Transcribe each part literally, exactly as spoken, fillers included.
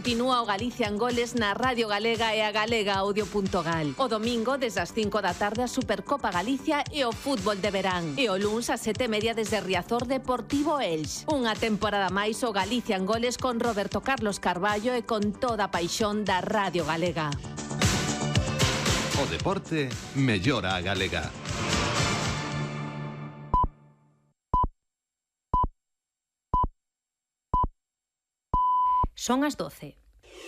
Continúa o Galicia en Goles na Radio Galega e a galega audio punto gal. O domingo, desde as cinco da tarde, a Supercopa Galicia e o fútbol de verán. E o luns, a sete e media, desde Riazor, Deportivo Elx. Unha temporada máis o Galicia en Goles con Roberto Carlos Carballo e con toda a paixón da Radio Galega. O deporte mellora a galega. Son as doce.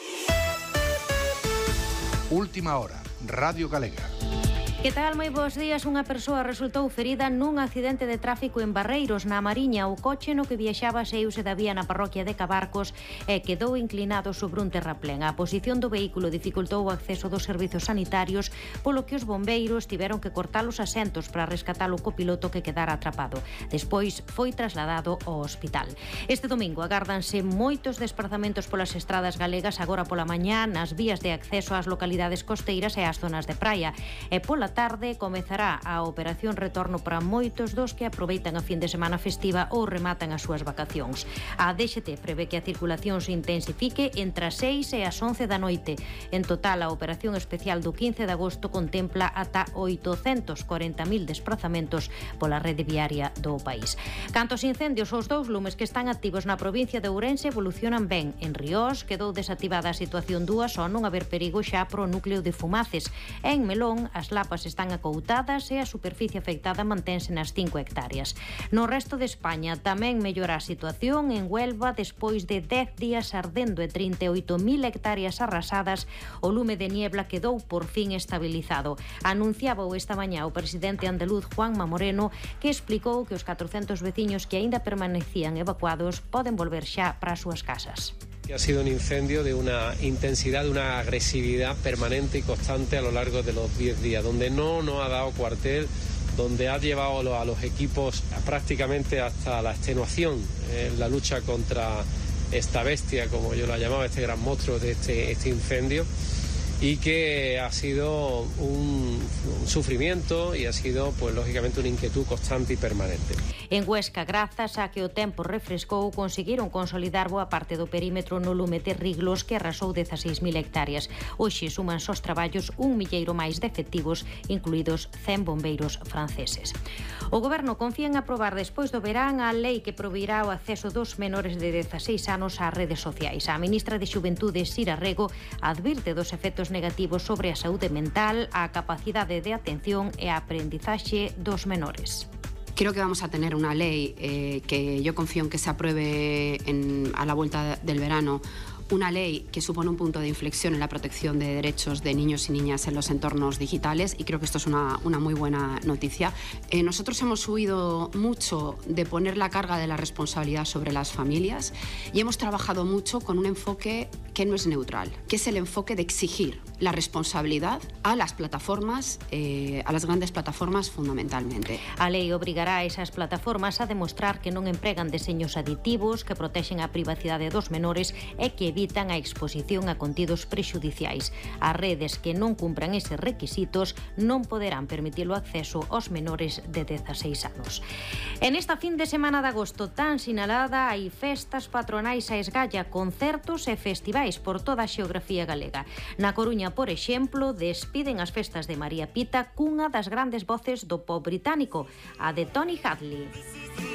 Última hora, Radio Galega. Que tal? Moi bons días. Unha persoa resultou ferida nun accidente de tráfico en Barreiros, na Mariña. O coche no que viaxaba saíuse da vía na parroquia de Cabarcos e quedou inclinado sobre un terraplén. A posición do vehículo dificultou o acceso dos servizos sanitarios, polo que os bombeiros tiveron que cortar os asentos para rescatar o copiloto que quedara atrapado. Despois foi trasladado ao hospital. Este domingo agárdanse moitos desprazamentos polas estradas galegas agora pola mañá nas vías de acceso ás localidades costeiras e ás zonas de praia. E pola tarde comezará a operación retorno para moitos dos que aproveitan a fin de semana festiva ou rematan as súas vacacións. A D X T prevé que a circulación se intensifique entre as seis e as once da noite. En total, a operación especial do quince de agosto contempla ata oitocentos corenta mil desprazamentos pola rede viaria do país. Canto aos incendios, os dous lumes que están activos na provincia de Ourense evolucionan ben. En Riós quedou desativada a situación dúas ao non haber perigo xa pro núcleo de Fumaces. En Melón, as lapas están acoutadas e a superficie afectada mantense nas cinco hectáreas. No resto de España tamén mellora a situación. En Huelva, despois de dez días ardendo e trinta e oito mil hectáreas arrasadas, o lume de niebla quedou por fin estabilizado. Anunciábao esta mañá o presidente andaluz Juanma Moreno, que explicou que os catrocentos veciños que aínda permanecían evacuados poden volver xa para as súas casas. Ha sido un incendio de una intensidad, de una agresividad permanente y constante a lo largo de los diez días, donde no nos ha dado cuartel, donde ha llevado a los equipos prácticamente hasta la extenuación en la lucha contra esta bestia, como yo la llamaba, este gran monstruo de este, este incendio, y que ha sido un, un sufrimiento y ha sido, pues lógicamente, una inquietud constante y permanente. En Huesca, grazas a que o tempo refrescou, conseguiron consolidar boa parte do perímetro no lume de Riglos, que arrasou dezaseis mil hectáreas. Hoxe suman sós traballos un milleiro máis de efectivos, incluídos cen bombeiros franceses. O Goberno confía en aprobar despois do verán a lei que provirá o acceso dos menores de dezaseis anos ás redes sociais. A ministra de Xuventude, Sira Rego, advirte dos efectos negativos sobre a saúde mental, a capacidade de atención e a aprendizaxe dos menores. Creo que vamos a tener una ley eh, que yo confío en que se apruebe en, a la vuelta del verano, una ley que supone un punto de inflexión en la protección de derechos de niños y niñas en los entornos digitales, y creo que esto es una, una muy buena noticia. Eh, nosotros hemos huido mucho de poner la carga de la responsabilidad sobre las familias y hemos trabajado mucho con un enfoque que no es neutral, que es el enfoque de exigir la responsabilidad a las plataformas, eh, a las grandes plataformas fundamentalmente. A lei obrigará a esas plataformas a demostrar que non empregan deseños aditivos, que protexen a privacidade dos menores e que evitan a exposición a contidos prexudiciais. As redes que non cumpran eses requisitos non poderán permitir o acceso aos menores de dezaseis anos. En esta fin de semana de agosto tan sinalada, hai festas patronais a esgalla, concertos e festivais por toda a xeografía galega. Na Coruña, por exemplo, despiden as festas de María Pita cunha das grandes voces do pop británico, a de Tony Hadley.